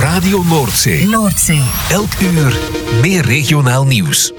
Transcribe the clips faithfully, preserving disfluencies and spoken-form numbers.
Radio Noordzee. Noordzee. Elk uur meer regionaal nieuws.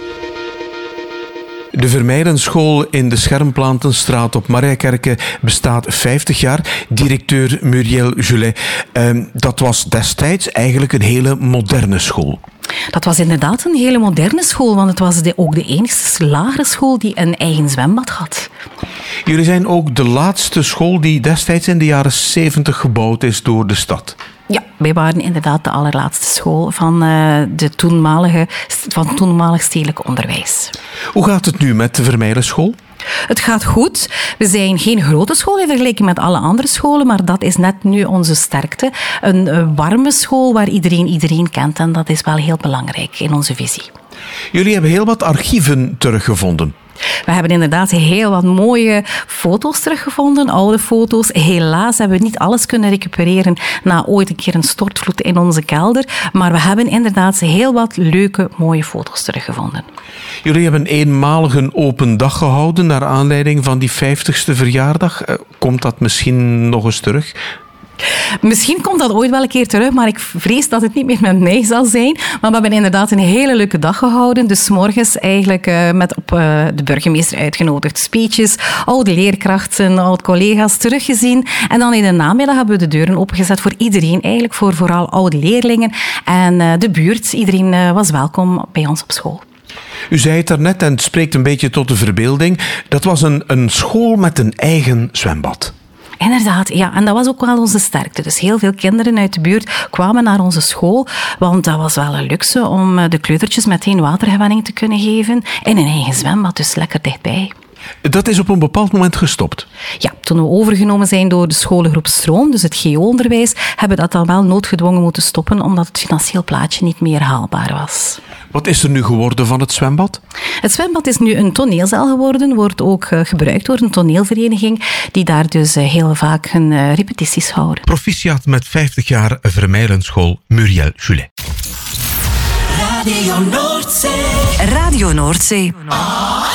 De Vermeijlenschool in de Schermplantenstraat op Marijkerke bestaat vijftig jaar. Directeur Muriel Julet. Uh, dat was destijds eigenlijk een hele moderne school. Dat was inderdaad een hele moderne school, want het was de, ook de enige lagere school die een eigen zwembad had. Jullie zijn ook de laatste school die destijds in de jaren zeventig gebouwd is door de stad. Ja, wij waren inderdaad de allerlaatste school van, uh, de toenmalige, van het toenmalig stedelijk onderwijs. Hoe gaat het nu met de Vermeijlenschool? Het gaat goed. We zijn geen grote school in vergelijking met alle andere scholen, maar dat is net nu onze sterkte. Een uh, warme school waar iedereen iedereen kent en dat is wel heel belangrijk in onze visie. Jullie hebben heel wat archieven teruggevonden. We hebben inderdaad heel wat mooie foto's teruggevonden, oude foto's. Helaas hebben we niet alles kunnen recupereren na ooit een keer een stortvloed in onze kelder. Maar we hebben inderdaad heel wat leuke, mooie foto's teruggevonden. Jullie hebben eenmalig een open dag gehouden naar aanleiding van die vijftigste verjaardag. Komt dat misschien nog eens terug? Misschien komt dat ooit wel een keer terug, maar ik vrees dat het niet meer met mij zal zijn. Maar we hebben inderdaad een hele leuke dag gehouden. Dus 's morgens eigenlijk uh, met op uh, de burgemeester uitgenodigd speeches, oude leerkrachten, oude collega's teruggezien. En dan in de namiddag hebben we de deuren opengezet voor iedereen, eigenlijk voor vooral oude leerlingen. En uh, de buurt, iedereen uh, was welkom bij ons op school. U zei het daarnet en het spreekt een beetje tot de verbeelding. Dat was een, een school met een eigen zwembad. Inderdaad, ja. En dat was ook wel onze sterkte. Dus heel veel kinderen uit de buurt kwamen naar onze school, want dat was wel een luxe om de kleutertjes meteen watergewenning te kunnen geven in een eigen zwembad, dus lekker dichtbij. Dat is op een bepaald moment gestopt? Ja, toen we overgenomen zijn door de scholengroep Stroom, dus het G O-onderwijs, hebben we dat dan wel noodgedwongen moeten stoppen, omdat het financieel plaatje niet meer haalbaar was. Wat is er nu geworden van het zwembad? Het zwembad is nu een toneelzaal geworden, wordt ook gebruikt door een toneelvereniging, die daar dus heel vaak hun repetities houden. Proficiat met vijftig jaar Vermeijlenschool, Muriel Julet. Radio Noordzee. Radio Noordzee.